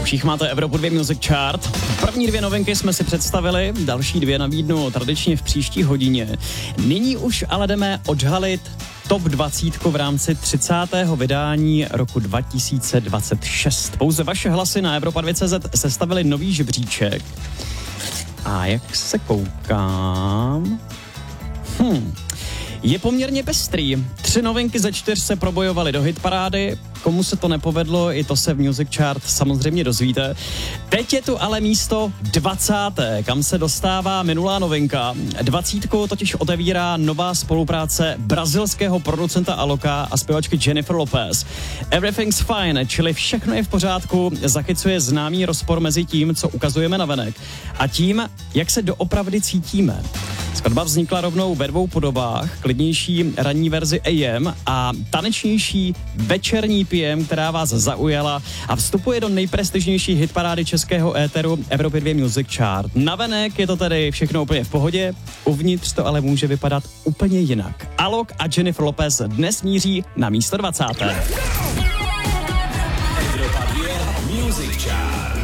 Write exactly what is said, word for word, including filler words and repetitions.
Všich máte Evropu dva Music Chart. První dvě novinky jsme si představili, další dvě nabídnu tradičně v příští hodině. Nyní už ale jdeme odhalit top dvacet v rámci třicátého vydání roku dva tisíce dvacet šest. Pouze vaše hlasy na Evropa dva tečka cé zet sestavili nový žebříček. A jak se koukám... Hm... Je poměrně pestrý. Tři novinky ze čtyř se probojovaly do hitparády. Komu se to nepovedlo, i to se v Music Chart samozřejmě dozvíte. Teď je tu ale místo dvacáté, kam se dostává minulá novinka. Dvacítku totiž otevírá nová spolupráce brazilského producenta Aloka a zpěvačky Jennifer Lopez. Everything's fine, čili všechno je v pořádku, zachycuje známý rozpor mezi tím, co ukazujeme navenek, a tím, jak se doopravdy cítíme. Skladba vznikla rovnou ve dvou podobách, klidnější ranní verzi A M a tanečnější večerní P M, která vás zaujala a vstupuje do nejprestižnější hitparády českého éteru Evropy dva Music Chart. Navenek je to tedy všechno úplně v pohodě, uvnitř to ale může vypadat úplně jinak. Alok a Jennifer Lopez dnes míří na místo dvacáté.